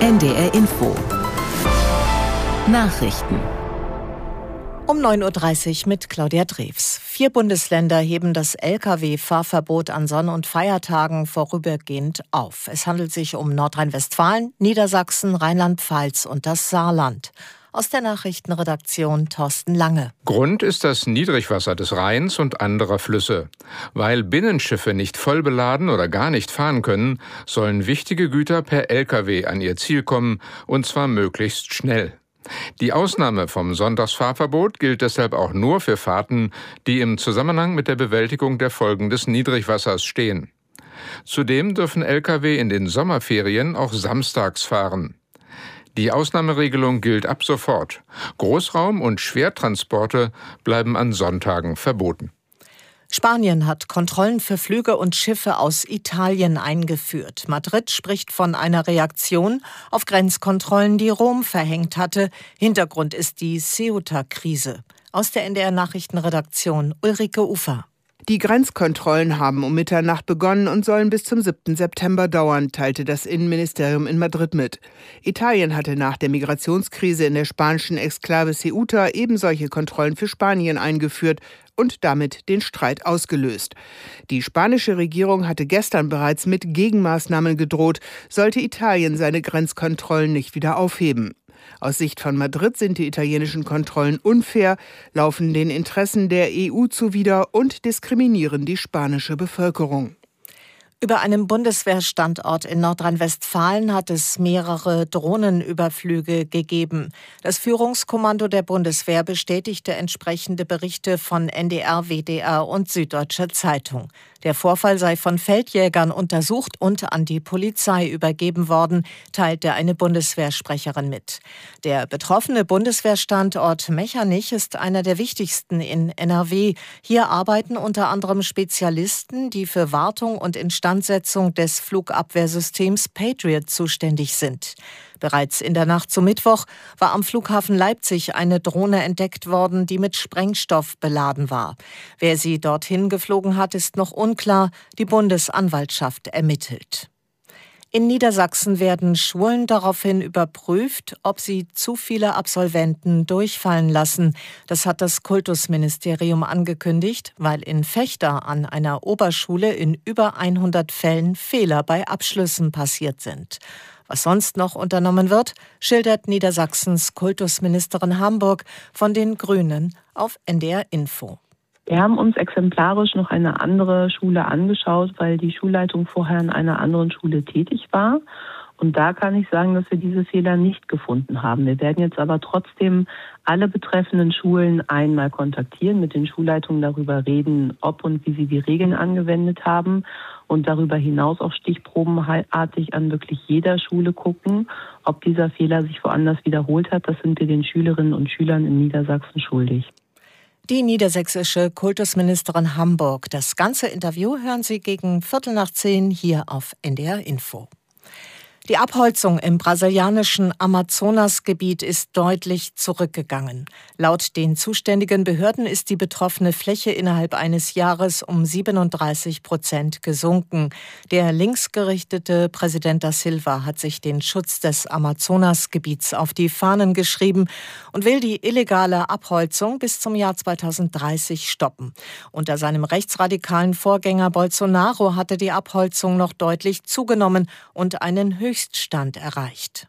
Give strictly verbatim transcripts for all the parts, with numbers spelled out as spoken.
N D R Info Nachrichten um neun Uhr dreißig mit Claudia Drews. Vier Bundesländer heben das L K W-Fahrverbot an Sonn- und Feiertagen vorübergehend auf. Es handelt sich um Nordrhein-Westfalen, Niedersachsen, Rheinland-Pfalz und das Saarland. Aus der Nachrichtenredaktion Thorsten Lange. Grund ist das Niedrigwasser des Rheins und anderer Flüsse. Weil Binnenschiffe nicht voll beladen oder gar nicht fahren können, sollen wichtige Güter per L K W an ihr Ziel kommen, und zwar möglichst schnell. Die Ausnahme vom Sonntagsfahrverbot gilt deshalb auch nur für Fahrten, die im Zusammenhang mit der Bewältigung der Folgen des Niedrigwassers stehen. Zudem dürfen L K W in den Sommerferien auch samstags fahren. Die Ausnahmeregelung gilt ab sofort. Großraum- und Schwertransporte bleiben an Sonntagen verboten. Spanien hat Kontrollen für Flüge und Schiffe aus Italien eingeführt. Madrid spricht von einer Reaktion auf Grenzkontrollen, die Rom verhängt hatte. Hintergrund ist die Ceuta-Krise. Aus der N D R-Nachrichtenredaktion Ulrike Ufer. Die Grenzkontrollen haben um Mitternacht begonnen und sollen bis zum siebten September dauern, teilte das Innenministerium in Madrid mit. Italien hatte nach der Migrationskrise in der spanischen Exklave Ceuta eben solche Kontrollen für Spanien eingeführt und damit den Streit ausgelöst. Die spanische Regierung hatte gestern bereits mit Gegenmaßnahmen gedroht, sollte Italien seine Grenzkontrollen nicht wieder aufheben. Aus Sicht von Madrid sind die italienischen Kontrollen unfair, laufen den Interessen der E U zuwider und diskriminieren die spanische Bevölkerung. Über einem Bundeswehrstandort in Nordrhein-Westfalen hat es mehrere Drohnenüberflüge gegeben. Das Führungskommando der Bundeswehr bestätigte entsprechende Berichte von N D R, W D R und Süddeutscher Zeitung. Der Vorfall sei von Feldjägern untersucht und an die Polizei übergeben worden, teilte eine Bundeswehrsprecherin mit. Der betroffene Bundeswehrstandort Mechernich ist einer der wichtigsten in N R W. Hier arbeiten unter anderem Spezialisten, die für Wartung und Instandsetzung des Flugabwehrsystems Patriot zuständig sind. Bereits in der Nacht zum Mittwoch war am Flughafen Leipzig eine Drohne entdeckt worden, die mit Sprengstoff beladen war. Wer sie dorthin geflogen hat, ist noch unklar. Die Bundesanwaltschaft ermittelt. In Niedersachsen werden Schulen daraufhin überprüft, ob sie zu viele Absolventen durchfallen lassen. Das hat das Kultusministerium angekündigt, weil in Vechta an einer Oberschule in über hundert Fällen Fehler bei Abschlüssen passiert sind. Was sonst noch unternommen wird, schildert Niedersachsens Kultusministerin Hamburg von den Grünen auf N D R Info. Wir haben uns exemplarisch noch eine andere Schule angeschaut, weil die Schulleitung vorher in einer anderen Schule tätig war. Und da kann ich sagen, dass wir diese Fehler nicht gefunden haben. Wir werden jetzt aber trotzdem alle betreffenden Schulen einmal kontaktieren, mit den Schulleitungen darüber reden, ob und wie sie die Regeln angewendet haben und darüber hinaus auch stichprobenartig an wirklich jeder Schule gucken, ob dieser Fehler sich woanders wiederholt hat. Das sind wir den Schülerinnen und Schülern in Niedersachsen schuldig. Die niedersächsische Kultusministerin Hamburg. Das ganze Interview hören Sie gegen Viertel nach zehn hier auf N D R Info. Die Abholzung im brasilianischen Amazonasgebiet ist deutlich zurückgegangen. Laut den zuständigen Behörden ist die betroffene Fläche innerhalb eines Jahres um siebenunddreißig Prozent gesunken. Der linksgerichtete Präsident da Silva hat sich den Schutz des Amazonasgebiets auf die Fahnen geschrieben und will die illegale Abholzung bis zum Jahr zweitausenddreißig stoppen. Unter seinem rechtsradikalen Vorgänger Bolsonaro hatte die Abholzung noch deutlich zugenommen und einen Höchststand erreicht.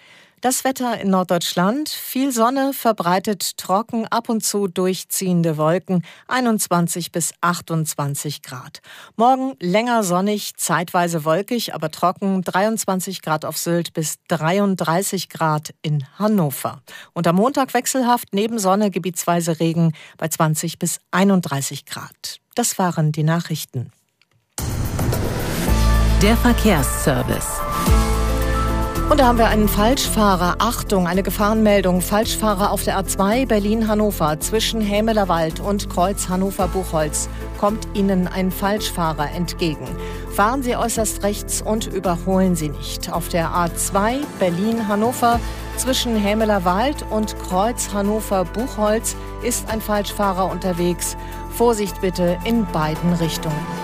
Das Wetter in Norddeutschland: viel Sonne, verbreitet trocken, ab und zu durchziehende Wolken, einundzwanzig bis achtundzwanzig Grad. Morgen länger sonnig, zeitweise wolkig, aber trocken, dreiundzwanzig Grad auf Sylt bis dreiunddreißig Grad in Hannover. Und am Montag wechselhaft, neben Sonne gebietsweise Regen bei zwanzig bis einunddreißig Grad. Das waren die Nachrichten. Der Verkehrsservice. Und da haben wir einen Falschfahrer. Achtung, eine Gefahrenmeldung. Falschfahrer auf der A zwei Berlin-Hannover zwischen Hämelerwald und Kreuz Hannover-Buchholz. Kommt Ihnen ein Falschfahrer entgegen. Fahren Sie äußerst rechts und überholen Sie nicht. Auf der A zwei Berlin-Hannover zwischen Hämelerwald und Kreuz Hannover-Buchholz ist ein Falschfahrer unterwegs. Vorsicht bitte in beiden Richtungen.